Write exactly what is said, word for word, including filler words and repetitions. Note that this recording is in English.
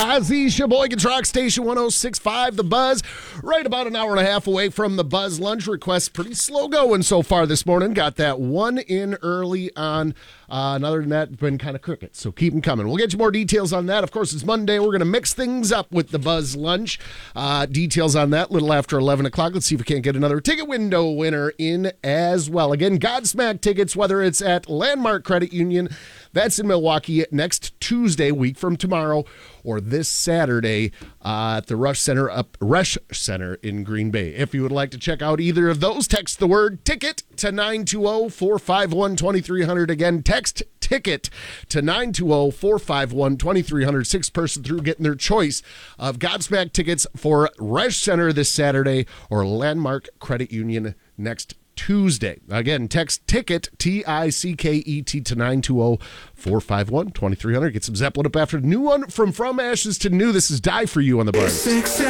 Ozzy Sheboygan Rock Station one oh six point five, The Buzz. Right about an hour and a half away from the Buzz lunch request. Pretty slow going so far this morning. Got that one in early on. Uh, and other than that, been kind of crooked. So keep them coming. We'll get you more details on that. Of course, it's Monday. We're going to mix things up with the Buzz lunch. Uh, details on that a little after eleven o'clock. Let's see if we can't get another ticket window winner in as well. Again, Godsmack tickets, whether it's at Landmark Credit Union, that's in Milwaukee next Tuesday, week from tomorrow, or this Saturday uh, at the Rush Center up Rush Center in Green Bay. If you would like to check out either of those, text the word ticket to nine two zero, four five one, two three zero zero. Again, text ticket to nine two zero, four five one, two three zero zero. Six person through getting their choice of Godsmack tickets for Rush Center this Saturday or Landmark Credit Union next Tuesday. Again, text ticket, T I C K E T, to nine two zero, four five one, two three zero zero. Get some Zeppelin up after the new one from From Ashes to New. This is Die For You on the Buzz.